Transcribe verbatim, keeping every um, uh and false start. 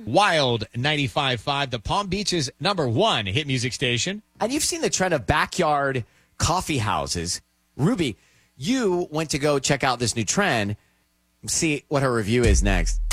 Wild ninety-five point five, the Palm Beach's number one hit music station. And you've seen the trend of backyard coffee houses. Ruby, you went to go check out this new trend. See what her review is next.